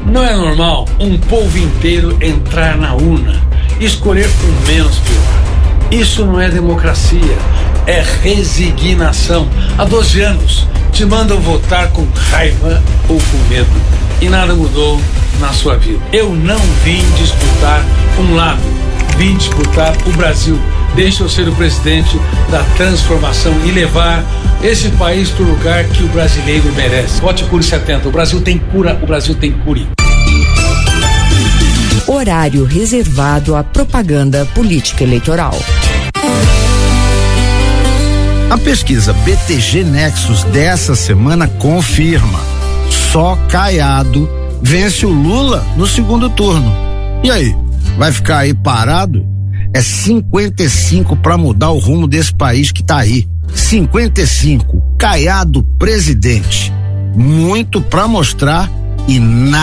Não é normal um povo inteiro entrar na urna e escolher o menos pior. Isso não é democracia, é resignação. Há 12 anos te mandam votar com raiva ou com medo e nada mudou na sua vida. Eu não vim disputar um lado, vim disputar o Brasil. Deixa eu ser o presidente da transformação e levar esse país para o lugar que o brasileiro merece. Vote Cury 70. O Brasil tem cura, o Brasil tem Cury. Horário reservado à propaganda política eleitoral. A pesquisa BTG Nexus dessa semana confirma: só Caiado vence o Lula no segundo turno. E aí, vai ficar aí parado? É 55 para mudar o rumo desse país que tá aí. 55, Caiado presidente. Muito para mostrar e nada